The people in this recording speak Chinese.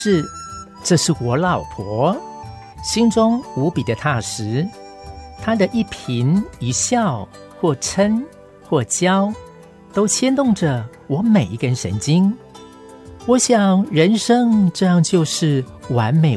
是这是我老婆，心中无比的踏实。她的一颦一笑，或嗔或骄，都牵动着我每一根神经。我想人生这样就是完美